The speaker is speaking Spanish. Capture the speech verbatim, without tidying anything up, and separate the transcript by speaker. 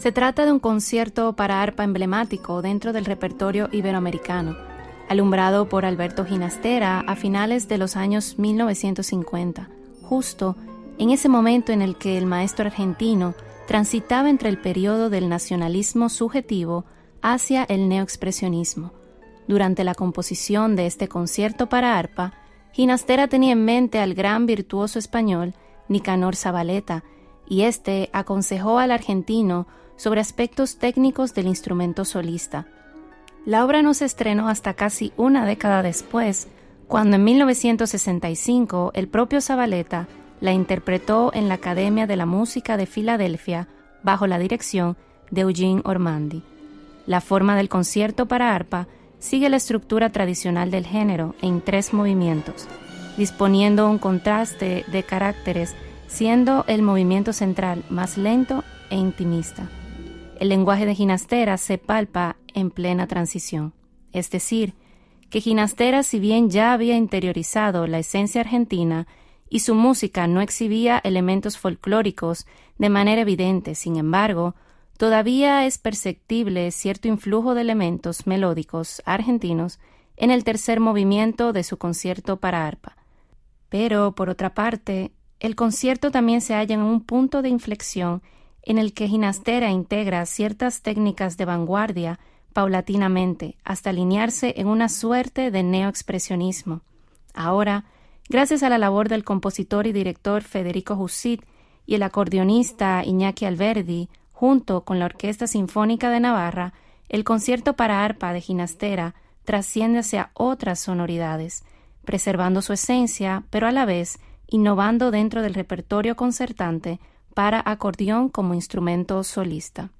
Speaker 1: Se trata de un concierto para arpa emblemático dentro del repertorio iberoamericano, alumbrado por Alberto Ginastera a finales de los años mil novecientos cincuenta, justo en ese momento en el que el maestro argentino transitaba entre el periodo del nacionalismo subjetivo hacia el neoexpresionismo. Durante la composición de este concierto para arpa, Ginastera tenía en mente al gran virtuoso español Nicanor Zavaleta, y éste aconsejó al argentino sobre aspectos técnicos del instrumento solista. La obra no se estrenó hasta casi una década después, cuando en mil novecientos sesenta y cinco el propio Zavaleta la interpretó en la Academia de la Música de Filadelfia bajo la dirección de Eugene Ormandy. La forma del concierto para arpa sigue la estructura tradicional del género en tres movimientos, disponiendo un contraste de caracteres, siendo el movimiento central más lento e intimista. El lenguaje de Ginastera se palpa en plena transición, es decir, que Ginastera, si bien ya había interiorizado la esencia argentina y su música no exhibía elementos folclóricos de manera evidente, sin embargo, todavía es perceptible cierto influjo de elementos melódicos argentinos en el tercer movimiento de su concierto para arpa. Pero, por otra parte, el concierto también se halla en un punto de inflexión en el que Ginastera integra ciertas técnicas de vanguardia paulatinamente hasta alinearse en una suerte de neoexpresionismo. Ahora, gracias a la labor del compositor y director Federico Jusit y el acordeonista Iñaki Alberdi, junto con la Orquesta Sinfónica de Navarra, el concierto para arpa de Ginastera trasciende hacia otras sonoridades, preservando su esencia, pero a la vez innovando dentro del repertorio concertante para acordeón como instrumento solista.